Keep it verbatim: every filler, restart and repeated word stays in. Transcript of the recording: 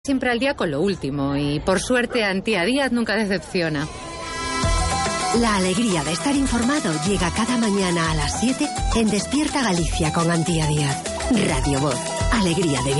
Siempre al día con lo último y por suerte Antía Díaz nunca decepciona. La alegría de estar informado llega cada mañana a las siete en Despierta Galicia con Antía Díaz. Radio Voz, alegría de vivir.